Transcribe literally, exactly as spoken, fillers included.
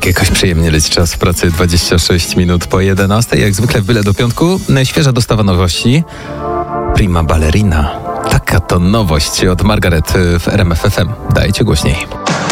jakoś przyjemnie leci czas w pracy. dwadzieścia sześć minut po jedenastej. Jak zwykle w Byle do Piątku. Świeża dostawa nowości. Prima Ballerina. Taka to nowość od Margaret w R M F F M. Dajcie głośniej.